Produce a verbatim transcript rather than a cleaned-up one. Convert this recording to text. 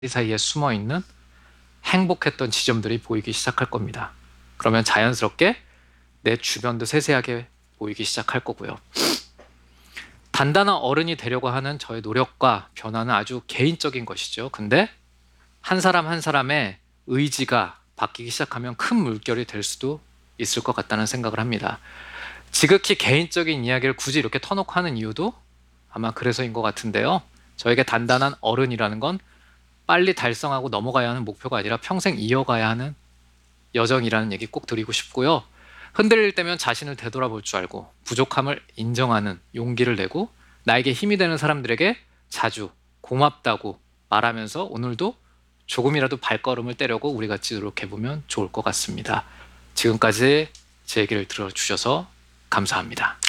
사이에 숨어있는 행복했던 지점들이 보이기 시작할 겁니다. 그러면 자연스럽게 내 주변도 세세하게 보이기 시작할 거고요. 단단한 어른이 되려고 하는 저의 노력과 변화는 아주 개인적인 것이죠. 근데 한 사람 한 사람의 의지가 바뀌기 시작하면 큰 물결이 될 수도 있을 것 같다는 생각을 합니다. 지극히 개인적인 이야기를 굳이 이렇게 터놓고 하는 이유도 아마 그래서인 것 같은데요. 저에게 단단한 어른이라는 건 빨리 달성하고 넘어가야 하는 목표가 아니라 평생 이어가야 하는 여정이라는 얘기 꼭 드리고 싶고요. 흔들릴 때면 자신을 되돌아볼 줄 알고 부족함을 인정하는 용기를 내고 나에게 힘이 되는 사람들에게 자주 고맙다고 말하면서 오늘도 조금이라도 발걸음을 떼려고 우리 같이 노력해보면 좋을 것 같습니다. 지금까지 제 얘기를 들어주셔서 감사합니다.